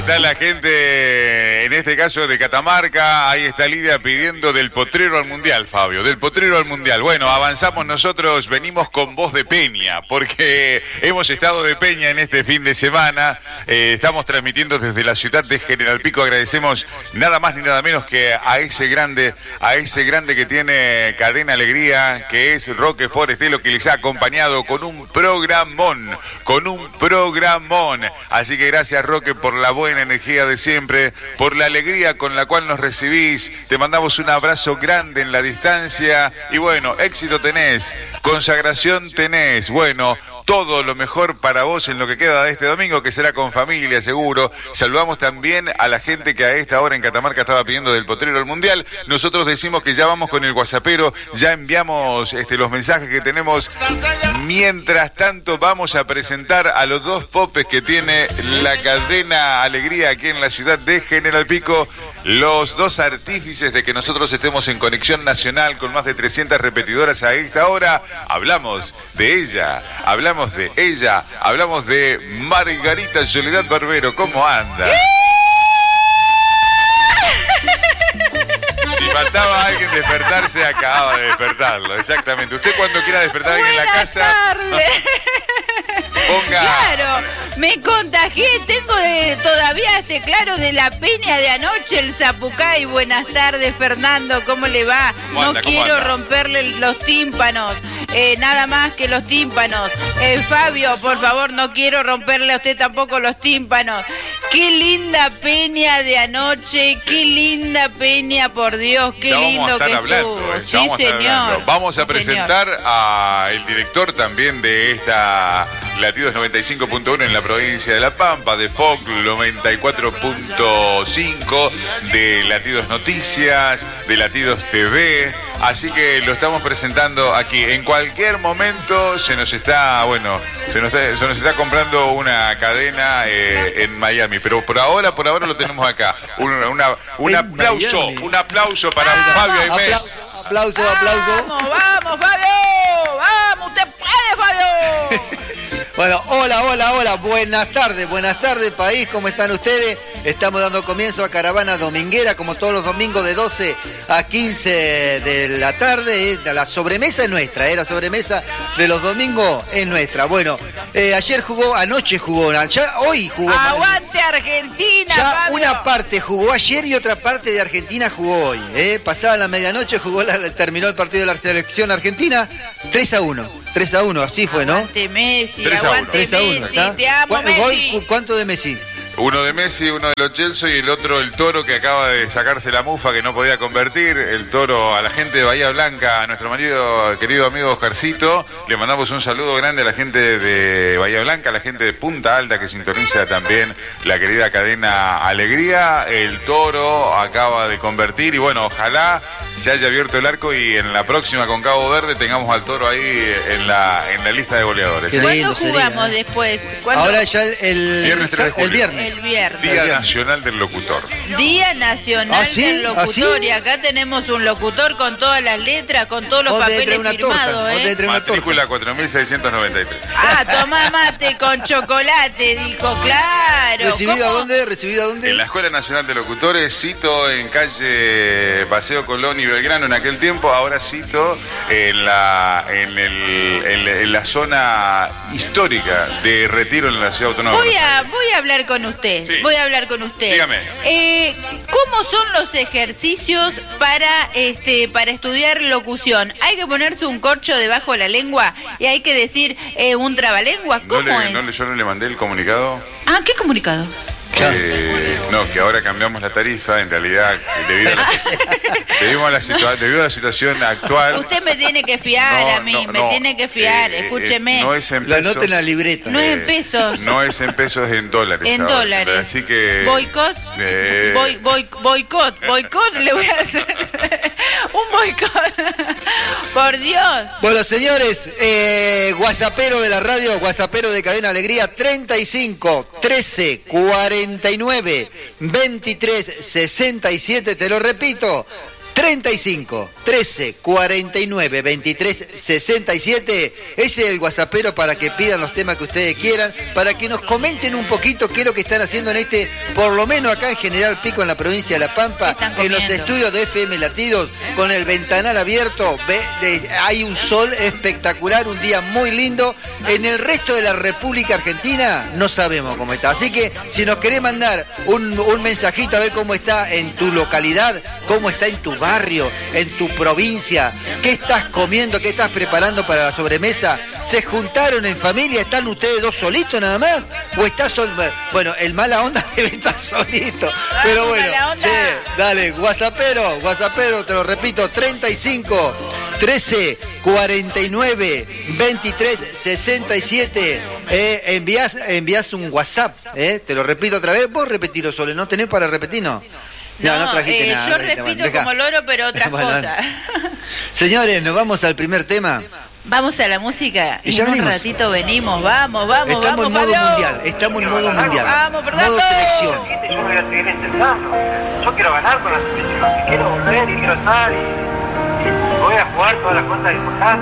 Está la gente, en este caso de Catamarca, ahí está Lidia pidiendo del potrero al mundial, Fabio, del potrero al mundial. Bueno, avanzamos nosotros, venimos con voz de Peña, porque hemos estado de Peña en este fin de semana, estamos transmitiendo desde la ciudad de General Pico, agradecemos nada más ni nada menos que a ese grande que tiene Cadena Alegría, que es Roque Forestelo, que les ha acompañado con un programón, así que gracias Roque por la buena energía de siempre, por la alegría con la cual nos recibís, te mandamos un abrazo grande en la distancia y bueno, éxito tenés, consagración tenés, bueno, todo lo mejor para vos en lo que queda de este domingo, que será con familia, seguro. Saludamos también a la gente que a esta hora en Catamarca estaba pidiendo del potrero al mundial. Nosotros decimos que ya vamos con el WhatsAppero, ya enviamos los mensajes que tenemos. Mientras tanto, vamos a presentar a los dos popes que tiene la Cadena Alegría aquí en la ciudad de General Pico, los dos artífices de que nosotros estemos en conexión nacional con más de 300 repetidoras a esta hora. Hablamos de Margarita Soledad Barbero. ¿Cómo anda? Si faltaba alguien despertarse, acababa de despertarlo, exactamente. Usted cuando quiera despertar a alguien en la casa... Ponga... Claro, me contagié, tengo todavía claro de la peña de anoche, el Zapucay. Buenas tardes, Fernando, ¿cómo le va? No quiero romperle los tímpanos, nada más que los tímpanos. Fabio, por favor, no quiero romperle a usted tampoco los tímpanos. Qué linda peña de anoche, qué linda peña, por Dios, qué lindo que estuvo. Sí, señor. Vamos a presentar al director también de esta Latidos 95.1 en la provincia de La Pampa, de FOC 94.5, de Latidos Noticias, de Latidos TV. Así que lo estamos presentando aquí. En cualquier momento se nos está comprando una cadena en Miami. Pero por ahora lo tenemos acá. Un aplauso para Fabio Aimé. Aplauso. Vamos, Fabio. Vamos, usted puede, Fabio. Bueno, hola, buenas tardes país, ¿cómo están ustedes? Estamos dando comienzo a Caravana Dominguera, como todos los domingos de 12 a 15 de la tarde. La sobremesa es nuestra, la sobremesa de los domingos es nuestra. Bueno, anoche jugó, hoy jugó. ¡Aguante Argentina, ya Fabio! Una parte jugó ayer y otra parte de Argentina jugó hoy. Pasada la medianoche terminó el partido de la selección argentina, 3-1, así fue, ¿no? Aguante Messi, 3-1, ¿está? Te amo, Messi. ¿Cuánto de Messi? Uno de Messi, uno de Lo Celso y el otro el Toro, que acaba de sacarse la mufa que no podía convertir. El Toro a la gente de Bahía Blanca, a nuestro querido amigo Oscarcito. Le mandamos un saludo grande a la gente de Bahía Blanca, a la gente de Punta Alta que sintoniza también la querida Cadena Alegría. El Toro acaba de convertir y bueno, ojalá se haya abierto el arco y en la próxima con Cabo Verde tengamos al Toro ahí en la lista de goleadores. ¿Cuándo jugamos después? Ahora ya el viernes. Día Nacional del Locutor. Día Nacional del Locutor. Y acá tenemos un locutor con todas las letras, con todos los papeles firmados. Matrícula 4693. Tomá mate con chocolate, dijo, claro. ¿Recibido a dónde? En la Escuela Nacional de Locutores, cito en calle Paseo Colón y Belgrano en aquel tiempo, ahora cito en la zona histórica de Retiro en la Ciudad Autónoma. Voy a hablar con usted. Sí. Voy a hablar con usted. Dígame. ¿Cómo son los ejercicios para estudiar locución? ¿Hay que ponerse un corcho debajo de la lengua y hay que decir un trabalengua? ¿Cómo es? Yo no le mandé el comunicado. ¿Qué comunicado? Que ahora cambiamos la tarifa, en realidad, debido a la situación actual. Usted me tiene que fiar a mí, tiene que fiar, escúcheme. No es en pesos. Lo anote en la libreta. No es en pesos. No es en pesos, es en dólares. En ahora. dólares. Así que... ¿Boicot? Boicot, le voy a hacer un boicot. Por Dios. Bueno, señores, WhatsAppero de la radio, WhatsAppero de Cadena Alegría, 35 13 49 23 67, te lo repito, 35 13 49 23 67. Ese es el WhatsAppero para que pidan los temas que ustedes quieran, para que nos comenten un poquito qué es lo que están haciendo en por lo menos acá en General Pico, en la provincia de La Pampa, en los estudios de FM Latidos, con el ventanal abierto. Hay un sol espectacular, un día muy lindo. En el resto de la República Argentina no sabemos cómo está. Así que si nos querés mandar un mensajito a ver cómo está en tu localidad, cómo está en tu barrio, en tu provincia, qué estás comiendo, qué estás preparando para la sobremesa. ¿Se juntaron en familia? ¿Están ustedes dos solitos nada más? ¿O estás bueno, el mala onda debe estar solito? Pero bueno, che, dale, WhatsAppero, te lo repito, 35 13 49 23 67. Envías un WhatsApp, te lo repito otra vez. Vos repetilo, Sole, ¿no tenés para repetir? No trajiste nada. Yo repito como loro, pero otras cosas. Señores, nos vamos al primer tema. Vamos a la música y en un ratito venimos. Vamos. Estamos en modo mundial. Vamos, Fernando. Modo selección. Yo me voy a seguir intentando. Yo quiero ganar con la selección. Quiero volver y quiero estar y voy a jugar todas las cosas importantes.